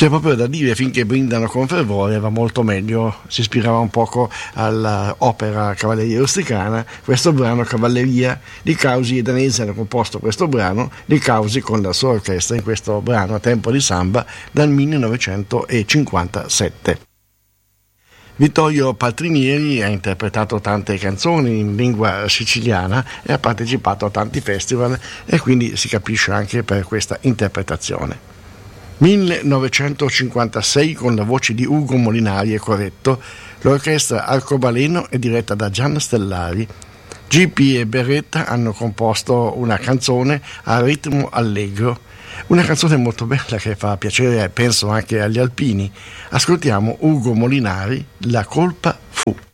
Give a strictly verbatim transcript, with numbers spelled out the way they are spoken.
C'è proprio da dire, finché brindano con fervore va molto meglio. Si ispirava un poco all'opera Cavalleria Rusticana. Questo brano Cavalleria di Causi e Danesi hanno composto questo brano, di Causi con la sua orchestra in questo brano Tempo di Samba dal millenovecentocinquantasette. Vittorio Paltrinieri ha interpretato tante canzoni in lingua siciliana e ha partecipato a tanti festival, e quindi si capisce anche per questa interpretazione. millenovecentocinquantasei, con la voce di Ugo Molinari e corretto, l'orchestra Arcobaleno è diretta da Gian Stellari. G P e Beretta hanno composto una canzone a ritmo allegro, una canzone molto bella che fa piacere, penso, anche agli alpini. Ascoltiamo Ugo Molinari, La colpa fu.